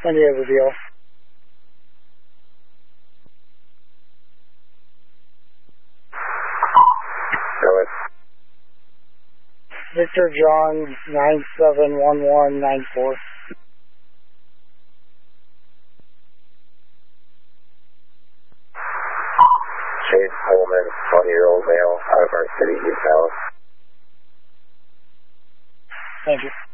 Any other deal? Go ahead. Victor John 971194. Chase Coleman, 20-year-old male, out of our city, East Dallas. Thank you.